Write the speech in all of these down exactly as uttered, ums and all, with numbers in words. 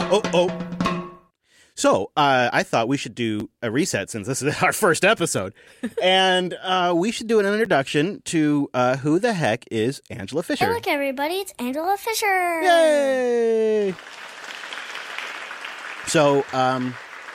Oh, oh. So uh, I thought we should do a reset since this is our first episode. and uh, we should do an introduction to uh, who the heck is Angela Fisher. Hey, look, everybody. It's Angela Fisher. Yay! So um,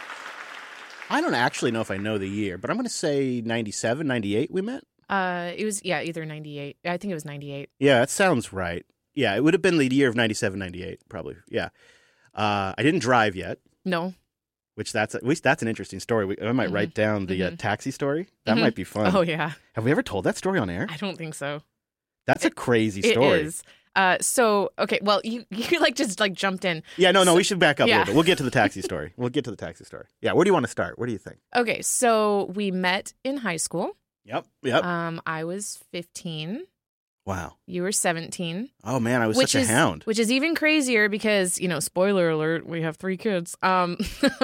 I don't actually know if I know the year, but I'm going to say ninety-seven, ninety-eight we met. Uh, it was, yeah, either ninety-eight. I think it was ninety-eight. Yeah, that sounds right. Yeah, it would have been the year of ninety-seven, ninety-eight, probably. Yeah. Uh, I didn't drive yet. No. Which that's at least that's an interesting story. We, I might Mm-hmm. write down the mm-hmm. uh, taxi story. That mm-hmm. might be fun. Oh, yeah. Have we ever told that story on air? I don't think so. That's a crazy story. It is. Uh, so, okay, well, you, you like just like jumped in. Yeah, no, no, So- we should back up yeah. a little bit. We'll get to the taxi story. We'll get to the taxi story. Yeah, where do you want to start? Where do you think? Okay, so we met in high school. Yep, yep. Um, I was fifteen. Wow. You were seventeen. Oh, man, I was which such is, a hound. Which is even crazier because, you know, spoiler alert, we have three kids. Um,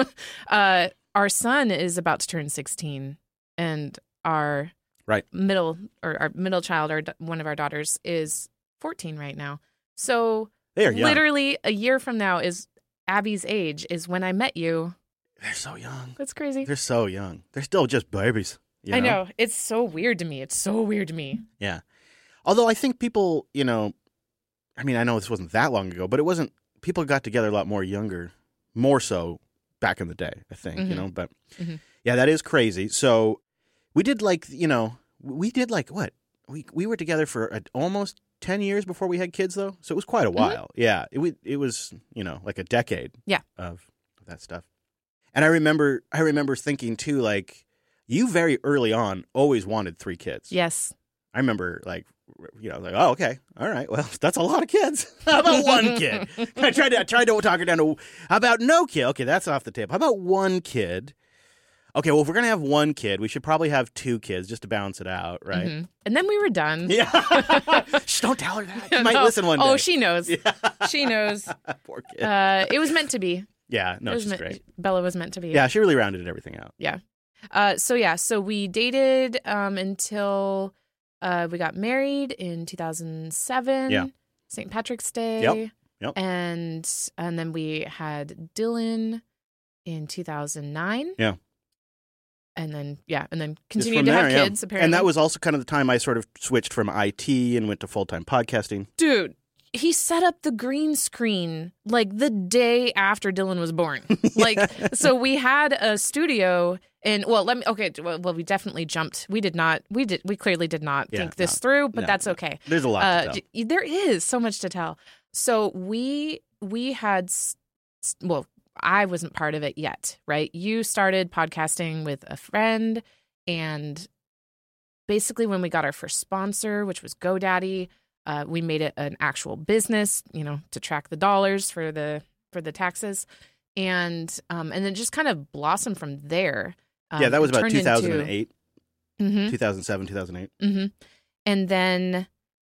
uh, our son is about to turn sixteen, and our Right. middle or our middle child, our one of our daughters, is fourteen right now. So They are young. literally a year from now is Abby's age is when I met you. They're so young. That's crazy. They're so young. They're still just babies. You I know. It's so weird to me. It's so weird to me. Yeah. Although I think people, you know, I mean, I know this wasn't that long ago, but it wasn't, people got together a lot more younger, more so back in the day, I think, Mhm. you know, but Mhm. yeah, that is crazy. So we did like, you know, we did like what? We we were together for a, almost ten years before we had kids though. So it was quite a while. Yeah. It, we, it was, you know, like a decade Yeah. of, of that stuff. And I remember, I remember thinking too, like, you very early on always wanted three kids. Yes. I remember, like, you know, like, oh, okay, all right, well, that's a lot of kids. How about one kid? I tried to I tried to talk her down to, how about no kid? Okay, that's off the table. How about one kid? Okay, well, if we're gonna have one kid, we should probably have two kids just to balance it out, right? Mhm. And then we were done. Yeah. Shh, don't tell her that. She might No. listen one day. Oh, she knows. She knows. Poor kid. Uh, it was meant to be. yeah, no, It was she's meant- great. Bella was meant to be. Yeah, she really rounded everything out. Yeah. Uh, so yeah, so we dated um, until uh, we got married in two thousand seven. Yeah. Saint Patrick's Day. Yep. Yep. And and then we had Dylan in two thousand nine. Yeah. And then yeah, and then Just continued from to there, have yeah. kids. Apparently, And that was also kind of the time I sort of switched from I T and went to full time podcasting. dude. He set up the green screen like the day after Dylan was born. Like, so we had a studio and well, let me, okay. Well, well, we definitely jumped. We did not, we did, we clearly did not Yeah, think this no, through, but no, that's no. okay. There's a lot Uh, to tell. j- there is so much to tell. So we, we had, s- s- well, I wasn't part of it yet, right? You started podcasting with a friend and basically when we got our first sponsor, which was GoDaddy, Uh, we made it an actual business, you know, to track the dollars for the for the taxes, and um, and then just kind of blossomed from there. Um, yeah, that was it about turned two thousand into- eight, Mhm, two thousand seven, two thousand eight. mhm. And then,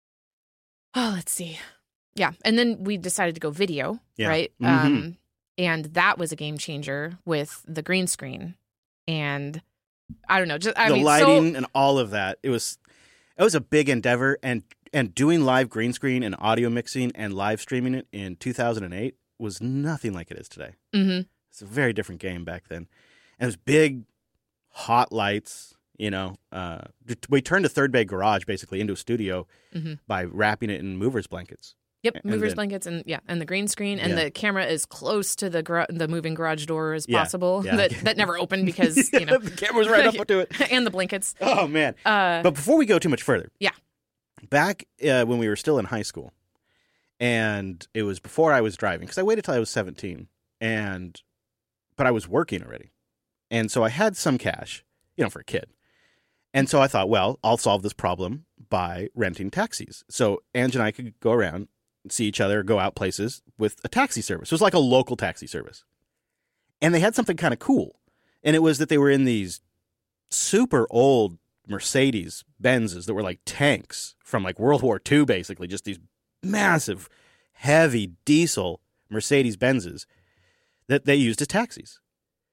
oh, let's see, yeah, and then we decided to go video, Yeah. right? Mhm. Um, and that was a game changer with the green screen, and I don't know, just I the mean, lighting so, and all of that. It was it was a big endeavor, and and doing live green screen and audio mixing and live streaming it in two thousand eight was nothing like it is today. mhm. It's a very different game back then. And it was big, hot lights. You know, uh, we turned a third bay garage basically into a studio Mhm. by wrapping it in movers blankets. Yep, And movers then- blankets and yeah, and the green screen and Yeah. the camera is close to the gar- the moving garage door as Yeah, possible. yeah. That that never opened because you know the camera's right up to it. and the blankets. Oh man! Uh, But before we go too much further, Yeah. back uh, when we were still in high school, and it was before I was driving because I waited till I was seventeen, and but I was working already, and so I had some cash, you know, for a kid, and so I thought, well, I'll solve this problem by renting taxis. So Ange and I could go around, see each other, go out places with a taxi service. It was like a local taxi service, and they had something kind of cool, and it was that they were in these super old Mercedes Benzes that were like tanks from like World War Two, basically, just these massive, heavy diesel Mercedes Benzes that they used as taxis.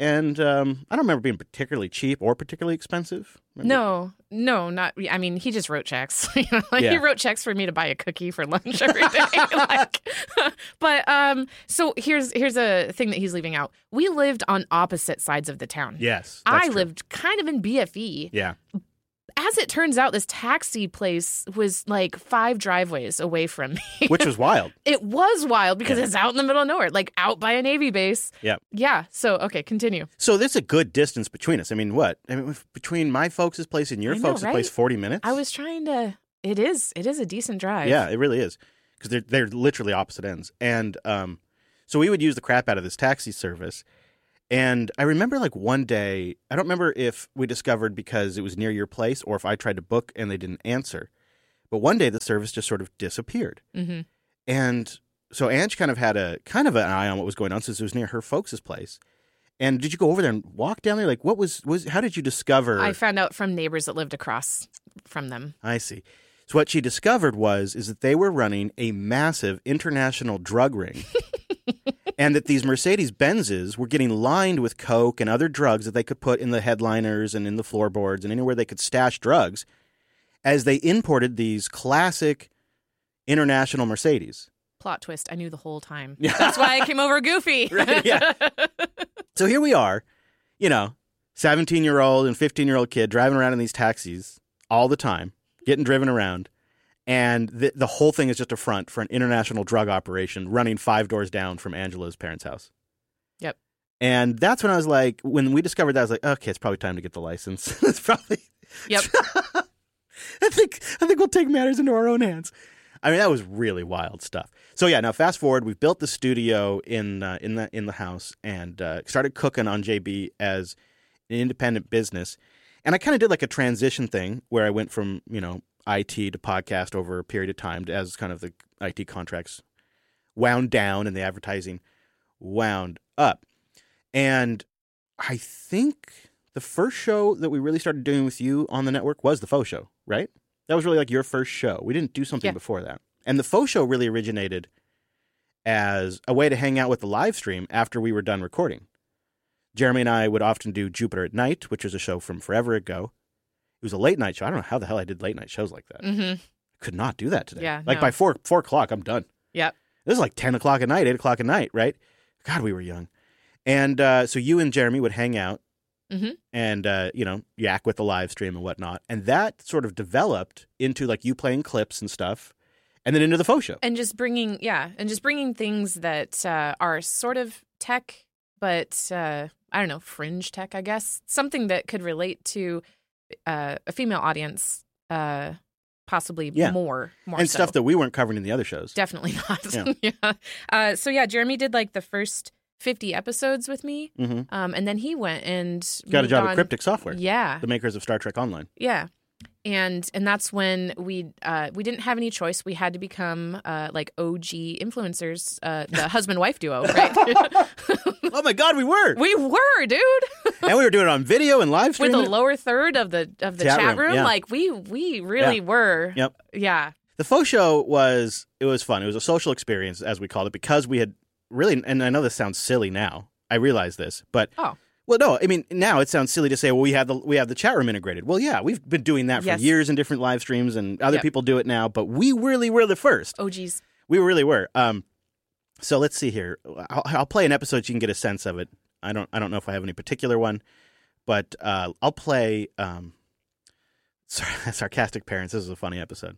and um, I don't remember being particularly cheap or particularly expensive. Remember? No, no, not. I mean, he just wrote checks. you know, like Yeah. He wrote checks for me to buy a cookie for lunch every day. like, but um, so here's here's a thing that he's leaving out. We lived on opposite sides of the town. Yes, that's I true. lived kind of in B F E. Yeah, As it turns out, this taxi place was like five driveways away from me. which was wild. It was wild because Yeah. it's out in the middle of nowhere, like out by a Navy base. Yeah. Yeah. So, okay, continue. So there's a good distance between us. I mean, what? I mean, if- between my folks' place and your I know, folks' right? place, forty minutes. I was trying to. It is. It is a decent drive. Yeah, it really is, because they're they're literally opposite ends. And um, so we would use the crap out of this taxi service. And I remember like one day, I don't remember if we discovered because it was near your place or if I tried to book and they didn't answer. But one day the service just sort of disappeared. Mm-hmm. And so Ange kind of had a kind of an eye on what was going on since it was near her folks' place. And did you go over there and walk down there? Like, what was was? How did you discover? I found out from neighbors that lived across from them. I see. So what she discovered was is that they were running a massive international drug ring. And that these Mercedes-Benzes were getting lined with coke and other drugs that they could put in the headliners and in the floorboards and anywhere they could stash drugs as they imported these classic international Mercedes. Plot twist. I knew the whole time. That's why I came over goofy. Right, yeah. So here we are, you know, seventeen-year-old and fifteen-year-old kid driving around in these taxis all the time, getting driven around. And the, the whole thing is just a front for an international drug operation running five doors down from Angela's parents' house. Yep. And that's when I was like, when we discovered that, I was like, okay, it's probably time to get the license. It's probably. Yep. I think I think we'll take matters into our own hands. I mean, that was really wild stuff. So yeah, now fast forward, we've built the studio in uh, in the in the house and uh, started cooking on J B as an independent business. And I kind of did like a transition thing where I went from, you know, I T to podcast over a period of time as kind of the I T contracts wound down and the advertising wound up. And I think the first show that we really started doing with you on the network was the Faux Show, right? That was really like your first show. We didn't do something Yeah. before that. And the Faux Show really originated as a way to hang out with the live stream after we were done recording. Jeremy and I would often do Jupiter at Night, which was a show from forever ago. It was a late night show. I don't know how the hell I did late night shows like that. Mm-hmm. I could not do that today. Yeah, like no. by four four o'clock, I'm done. Yep. This is like ten o'clock at night, eight o'clock at night, right? God, we were young. And uh, so you and Jeremy would hang out Mm-hmm. and, uh, you know, yak with the live stream and whatnot. And that sort of developed into like you playing clips and stuff and then into the Faux Show. And just bringing, yeah, and just bringing things that uh, are sort of tech, but uh, I don't know, fringe tech, I guess. Something that could relate to uh, a female audience, uh, possibly Yeah. more, more and so. stuff that we weren't covering in the other shows. Definitely not. Yeah. yeah. Uh, so yeah, Jeremy did like the first fifty episodes with me, Mm-hmm. um, and then he went and Got a moved job on- at Cryptic Software, Yeah, the makers of Star Trek Online. yeah. And and that's when we uh, we didn't have any choice. We had to become uh, like O G influencers, uh, the husband wife duo, right? Oh my God, we were. we were, dude, And we were doing it on video and live with streaming. the lower third of the of the Chat chat, room, room. yeah. Like we we really Yeah. were. Yep. Yeah. The Faux Show was, it was fun. It was a social experience, as we called it, because we had really, and I know this sounds silly now. I realize this, but Oh. well, no, I mean, now it sounds silly to say, well, we have the we have the chat room integrated. Well, yeah, we've been doing that for Yes. years in different live streams, and other Yep. people do it now, but we really were the first. O Gs. We really were. Um, so let's see here. I'll, I'll play an episode so you can get a sense of it. I don't I don't know if I have any particular one, but uh, I'll play um, Sar- Sarcastic Parents. This is a funny episode.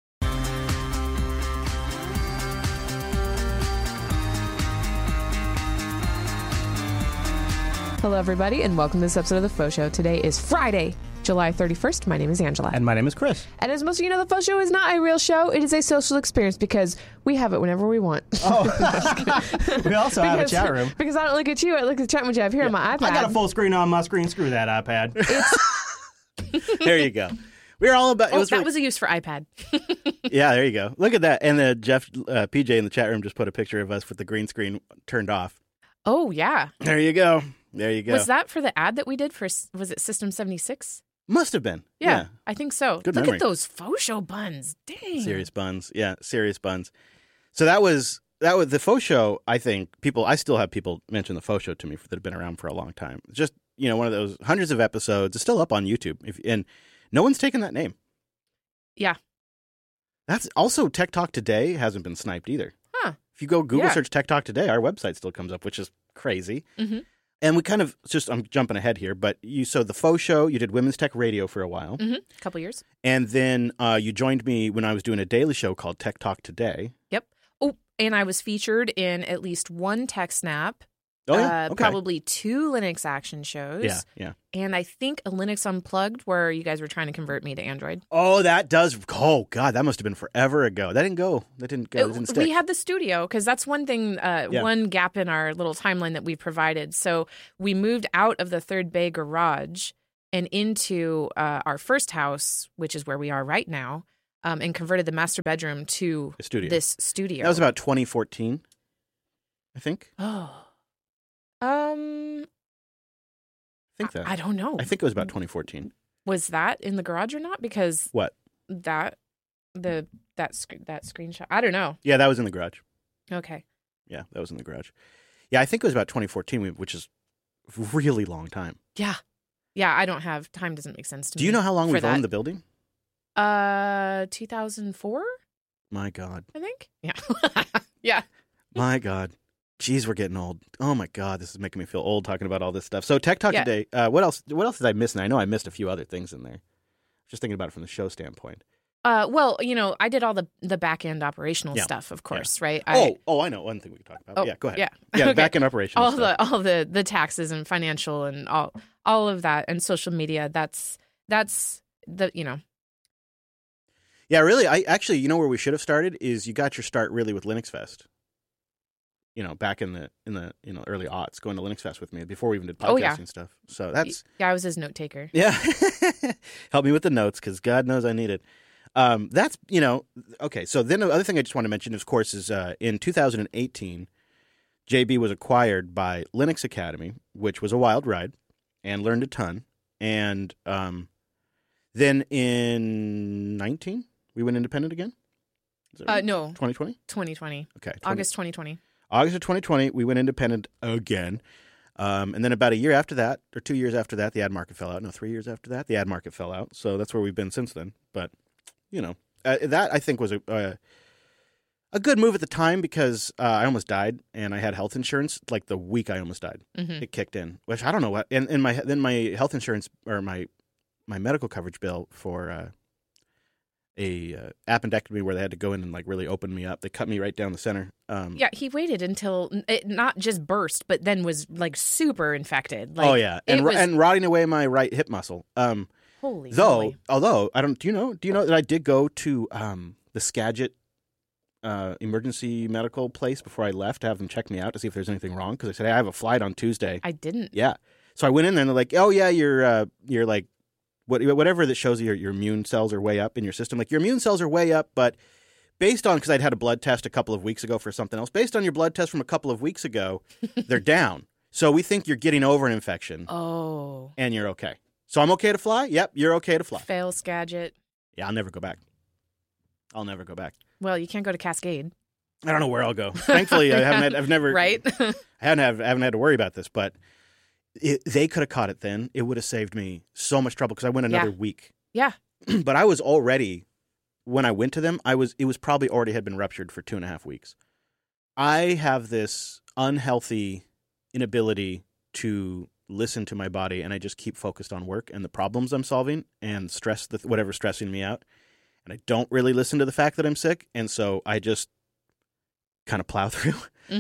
Hello, everybody, and welcome to this episode of The Faux Show. Today is Friday, July thirty-first. My name is Angela. And my name is Chris. And as most of you know, The Faux Show is not a real show. It is a social experience because we have it whenever we want. Oh, we also have a Because- chat room. Because I don't look at you, I look at the chat room I have here on my iPad. I got a full screen on my screen. Screw that iPad. There you go. We're all about. It Oh, was that really- was a use for iPad. Yeah, there you go. Look at that. And uh, Jeff, uh, P J in the chat room just put a picture of us with the green screen turned off. Oh yeah. There you go. There you go. Was that for the ad that we did for? Was it System seventy-six? Must have been. Yeah, I think so. Good Look memory. at those Faux Show buns. Dang. Serious buns. Yeah, serious buns. So that was that was the faux show. I think people. I still have people mention the faux show to me that have been around for a long time. It's just you know one of those hundreds of episodes. It's still up on YouTube, if, and no one's taken that name. Yeah. That's also Tech Talk Today hasn't been sniped either. Huh. If you go Google Yeah. search Tech Talk Today, our website still comes up, which is crazy. Mm-hmm. And we kind of just I'm jumping ahead here, but you so the faux show. You did Women's Tech Radio for a while, Mm-hmm. A couple years. and then uh, you joined me when I was doing a daily show called Tech Talk Today. Yep. Oh, and I was featured in at least one Tech Snap. Oh yeah, uh, okay. Probably two Linux action shows. Yeah, yeah. And I think a Linux Unplugged where you guys were trying to convert me to Android. Oh, that does. Oh God, that must have been forever ago. That didn't go. That didn't go. That didn't stick. We had the studio because that's one thing, uh, Yeah. one gap in our little timeline that we provided. So we moved out of the Third Bay garage and into uh, our first house, which is where we are right now, um, and converted the master bedroom to A studio. this studio. That was about twenty fourteen, I think. Oh. Um, I think that. I don't know. I think it was about twenty fourteen. Was that in the garage or not? Because What? that the that sc- that screenshot. I don't know. Yeah, that was in the garage. Okay. Yeah, that was in the garage. Yeah, I think it was about twenty fourteen, which is a really long time. Yeah. Yeah. I don't have time. Doesn't make sense to Do me. you know how long for we've that. owned the building? Uh, two thousand four, My God. I think. Yeah. Yeah. My God. Jeez, we're getting old. Oh my God, this is making me feel old talking about all this stuff. So Tech Talk Yeah. Today. Uh, what else? What else did I miss? And I know I missed a few other things in there. Just thinking about it from the show standpoint. Uh, well, you know, I did all the the back end operational Yeah. stuff, of course, right? oh, I, oh, I know one thing we could talk about. Oh, yeah, go ahead. yeah. yeah, Okay. back in operation. all stuff. the all the the taxes and financial and all all of that and social media. That's that's the you know. Yeah, really. I actually, you know, where we should have started is you got your start really with Linux Fest. You know, back in the in the you know early aughts, going to Linux Fest with me before we even did podcasting Oh, yeah. stuff. So that's Yeah, I was his note taker. yeah. Help me with the notes because God knows I need it. Um, that's you know okay. So then the other thing I just want to mention, of course, is uh, in two thousand eighteen, J B was acquired by Linux Academy, which was a wild ride, and learned a ton. And um, then in nineteen, we went independent again. Is that Uh, right? no, twenty twenty. twenty twenty, Okay, twenty August twenty twenty. August of twenty twenty, we went independent again. Um, and then about a year after that, or two years after that, the ad market fell out. No, three years after that, the ad market fell out. So that's where we've been since then. But, you know, uh, that I think was a uh, a good move at the time because uh, I almost died and I had health insurance like the week I almost died. Mm-hmm. It kicked in, which I don't know what. And, and my then my health insurance or my my medical coverage bill for uh, a uh, appendectomy where they had to go in and like really open me up. They cut me right down the center. Um, Yeah, he waited until it not just burst, but then was like super infected. Like, oh yeah, it and was- and rotting away my right hip muscle. Um, holy. though, moly. although I don't, do you know? Do you know that I did go to um, the Skagit uh, emergency medical place before I left to have them check me out to see if there's anything wrong? Because I said hey, I have a flight on Tuesday. I didn't. Yeah, so I went in there and they're like, oh yeah, you're uh, you're like what whatever that shows you your, your immune cells are way up in your system. Like your immune cells are way up, but based on because I'd had a blood test a couple of weeks ago for something else. Based on your blood test from a couple of weeks ago, they're down. So we think you're getting over an infection. Oh. And you're okay. So I'm okay to fly? Yep, you're okay to fly. Fail Skagit. Yeah, I'll never go back. I'll never go back. Well, you can't go to Cascade. I don't know where I'll go. Thankfully, I haven't had, I've never Right? I haven't have, I haven't had to worry about this, but it, they could have caught it then. It would have saved me so much trouble because I went another Yeah. week. Yeah. But I was already when I went to them, I was it was probably already had been ruptured for two and a half weeks. I have this unhealthy inability to listen to my body, and I just keep focused on work and the problems I'm solving and stress the whatever's stressing me out. And I don't really listen to the fact that I'm sick, and so I just kind of plow through,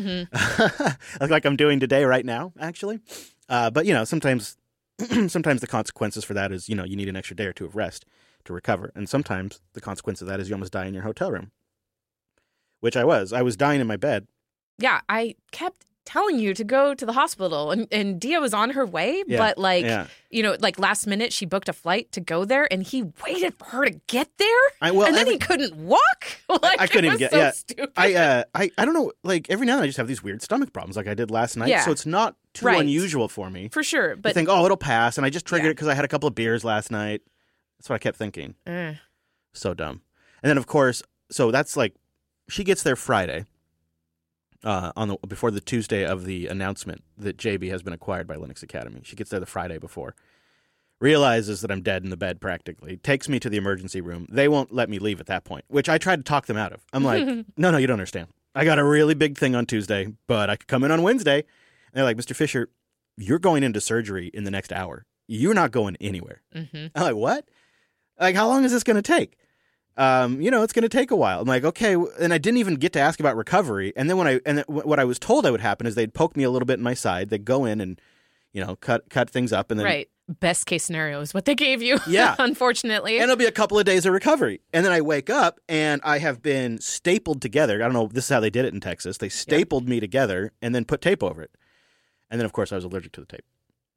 Mm-hmm. like I'm doing today, right now, actually. Uh, but you know, sometimes, sometimes the consequences for that is you know you need an extra day or two of rest to recover, and sometimes the consequence of that is you almost die in your hotel room, which I was. I was dying in my bed. Yeah, I kept telling you to go to the hospital, and, and Dia was on her way, Yeah, but like, yeah. you know, like last minute she booked a flight to go there, and he waited for her to get there, I well, and then every- he couldn't walk. Like, I couldn't it was get- so yeah. stupid. I uh I, I don't know like every now and then I just have these weird stomach problems like I did last night. Yeah. So it's not too Right. unusual for me. For sure, I but think, oh, it'll pass, and I just triggered Yeah. it because I had a couple of beers last night. That's what I kept thinking. Eh. So dumb. And then of course, so that's like she gets there Friday. uh, on the before the Tuesday of the announcement that J B has been acquired by Linux Academy. She gets there the Friday before, realizes that I'm dead in the bed practically, takes me to the emergency room. They won't let me leave at that point, which I tried to talk them out of. I'm like, no, no, you don't understand. I got a really big thing on Tuesday, but I could come in on Wednesday. And they're like, Mister Fisher, you're going into surgery in the next hour. You're not going anywhere. Mm-hmm. I'm like, what? Like, how long is this going to take? Um, you know, it's going to take a while. I'm like, okay. And I didn't even get to ask about recovery. And then when I, and then what I was told I would happen is they'd poke me a little bit in my side. They'd go in and, you know, cut, cut things up. And then, right. Best case scenario is what they gave you. Yeah. Unfortunately. And it'll be a couple of days of recovery. And then I wake up and I have been stapled together. I don't know. This is how they did it in Texas. They stapled yep. me together and then put tape over it. And then, of course, I was allergic to the tape.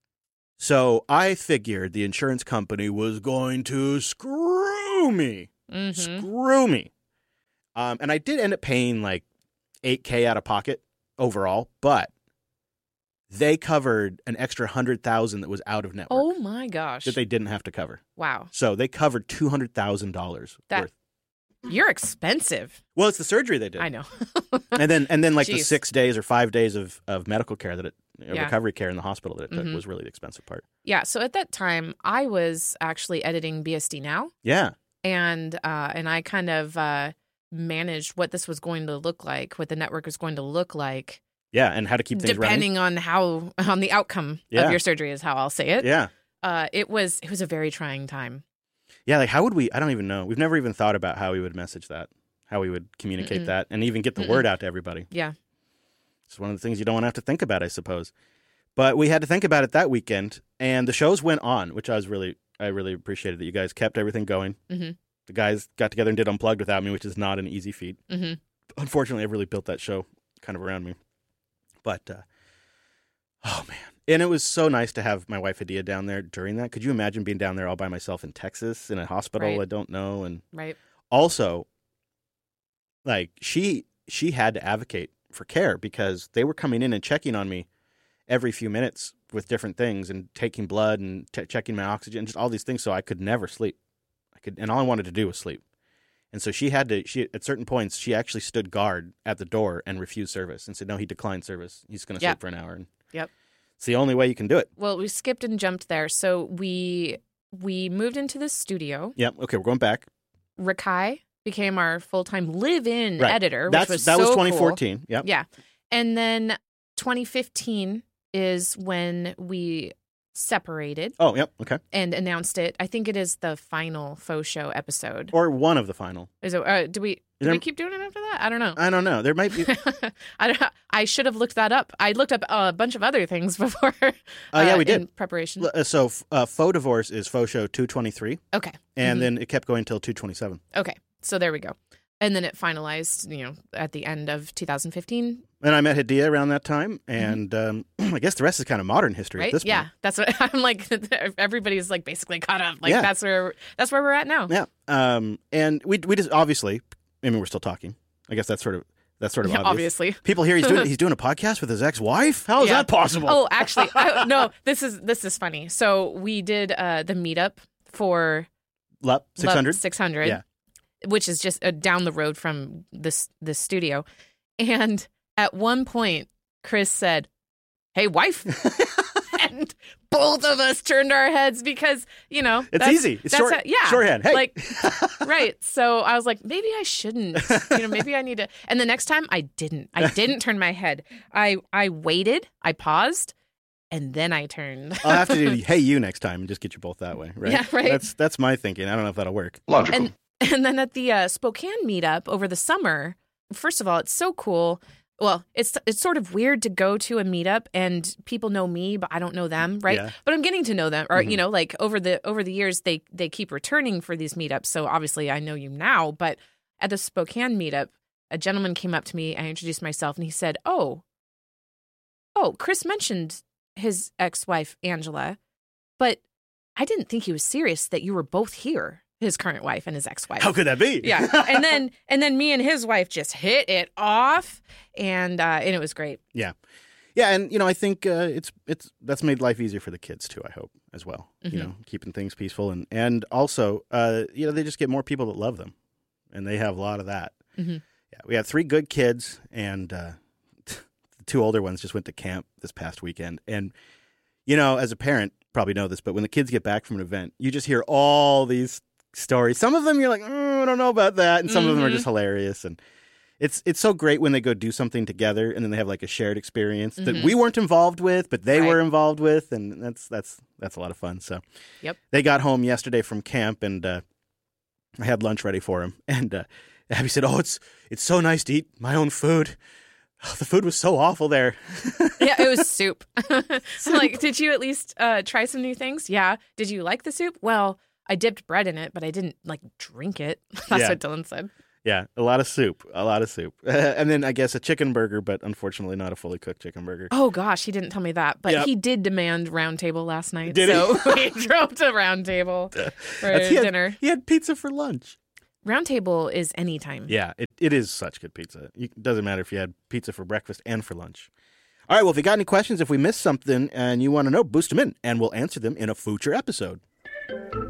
So I figured the insurance company was going to screw me. Mm-hmm. Screw me. Um, and I did end up paying like eight K out of pocket overall, but they covered an extra one hundred thousand dollars that was out of network. Oh, my gosh. That they didn't have to cover. Wow. So they covered two hundred thousand dollars that, worth. You're expensive. Well, it's the surgery they did. I know. and then and then like Jeez. the six days or five days of, of medical care that it, yeah. recovery care in the hospital that it took mm-hmm. was really the expensive part. Yeah. So at that time, I was actually editing B S D Now. Yeah. And uh, and I kind of uh, managed what this was going to look like, what the network was going to look like. Yeah, and how to keep things depending running. on how on the outcome yeah. of your surgery is how I'll say it. Yeah. Uh, it was it was a very trying time. Yeah, like how would we? I don't even know. We've never even thought about how we would message that, how we would communicate Mm-mm. that, and even get the Mm-mm. word out to everybody. Yeah. It's one of the things you don't want to have to think about, I suppose. But we had to think about it that weekend, and the shows went on, which I was really, I really appreciated that you guys kept everything going. Mm-hmm. The guys got together and did Unplugged without me, which is not an easy feat. Mm-hmm. Unfortunately, I've really built that show kind of around me. But, uh, oh, man. And it was so nice to have my wife, Hadia, down there during that. Could you imagine being down there all by myself in Texas in a hospital right. I don't know? And right. also, like, she she had to advocate for care because they were coming in and checking on me every few minutes with different things and taking blood and t- checking my oxygen, just all these things. So I could never sleep. I could, and all I wanted to do was sleep. And so she had to, she at certain points, she actually stood guard at the door and refused service and said, no, he declined service. He's going to yep. sleep for an hour. And yep. It's the only way you can do it. Well, we skipped and jumped there. So we we moved into the studio. Yep. Okay, we're going back. Rakai became our full-time live-in right. editor, That's, which was That so was twenty fourteen. Cool. Yep. Yeah. And then twenty fifteen is when we separated. Oh, yep. Okay. And announced it. I think it is the final faux show episode. Or one of the final. Is it? Uh, do we? Do there, we keep doing it after that? I don't know. I don't know. There might be. I don't. I should have looked that up. I looked up a bunch of other things before. Oh uh, yeah, we did in preparation. So, uh, faux divorce is faux show two twenty three. Okay. And mm-hmm. then it kept going until two twenty seven. Okay. So there we go. And then it finalized, you know, at the end of two thousand fifteen. And I met Hadia around that time, and mm-hmm. um, I guess the rest is kind of modern history right? at this point. Yeah, that's what I'm like. Everybody's like basically caught up. Like yeah. that's where that's where we're at now. Yeah. Um. And we we just obviously, I mean, we're still talking. I guess that's sort of that's sort of yeah, obvious. Obviously, people hear he's doing he's doing a podcast with his ex-wife. How is yeah. that possible? Oh, actually, I, no. This is this is funny. So we did uh, the meetup for L U P six hundred. six hundred. Yeah. Which is just uh, down the road from this this studio. And at one point, Chris said, "Hey, wife." And both of us turned our heads because, you know, it's that's, easy. It's that's short, how, yeah, shorthand. Hey. Like, right. So I was like, maybe I shouldn't. You know, maybe I need to. And the next time I didn't. I didn't turn my head. I I waited. I paused. And then I turned. I'll have to do hey you next time and just get you both that way, right? Yeah, right. That's that's my thinking. I don't know if that'll work. Logical. And, and then at the uh, Spokane meetup over the summer, first of all, it's so cool. Well, it's it's sort of weird to go to a meetup and people know me, but I don't know them, right? Yeah. But I'm getting to know them, or Mm-hmm. you know, like over the over the years, they they keep returning for these meetups. So obviously, I know you now. But at the Spokane meetup, a gentleman came up to me. I introduced myself, and he said, "Oh, oh, Chris mentioned his ex-wife Angela, but I didn't think he was serious that you were both here." His current wife and his ex-wife. How could that be? Yeah, and then and then me and his wife just hit it off, and uh, and it was great. Yeah, yeah, and you know, I think uh, it's it's that's made life easier for the kids too. I hope as well. Mm-hmm. You know, keeping things peaceful, and and also, uh, you know, they just get more people that love them, and they have a lot of that. Mm-hmm. Yeah, we have three good kids, and uh, two older ones just went to camp this past weekend. And, you know, as a parent, probably know this, but when the kids get back from an event, you just hear all these stories. Some of them you're like, oh, I don't know about that. And some mm-hmm. of them are just hilarious. And it's it's so great when they go do something together and then they have like a shared experience mm-hmm. that we weren't involved with, but they right. were involved with. And that's that's that's a lot of fun. So yep. they got home yesterday from camp and uh, I had lunch ready for them. And uh, Abby said, oh, it's it's so nice to eat my own food. Oh, the food was so awful there. Yeah, it was soup. So, like, did you at least uh, try some new things? Yeah. Did you like the soup? Well, I dipped bread in it, but I didn't, like, drink it. That's yeah. what Dylan said. Yeah, a lot of soup. A lot of soup. And then I guess a chicken burger, but unfortunately not a fully cooked chicken burger. Oh, gosh, he didn't tell me that. But yep. he did demand Round Table last night. Did so we drove to Round Table for he had, dinner. He had pizza for lunch. Round Table is anytime. Yeah, it, it is such good pizza. It doesn't matter if you had pizza for breakfast and for lunch. All right, well, if you got any questions, if we missed something and you want to know, boost them in, and we'll answer them in a future episode.